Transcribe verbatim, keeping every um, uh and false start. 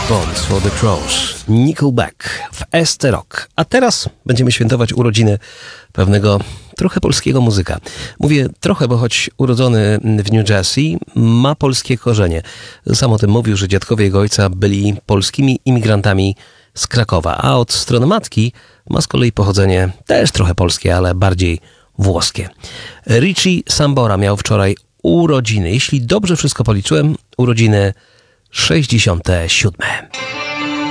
Bones for the Crows, Nickelback w S T Rock. A teraz będziemy świętować urodziny pewnego trochę polskiego muzyka. Mówię trochę, bo choć urodzony w New Jersey, ma polskie korzenie. Sam o tym mówił, że dziadkowie jego ojca byli polskimi imigrantami z Krakowa, a od strony matki ma z kolei pochodzenie też trochę polskie, ale bardziej włoskie. Richie Sambora miał wczoraj urodziny. Jeśli dobrze wszystko policzyłem, urodziny sześćdziesiąte siódme.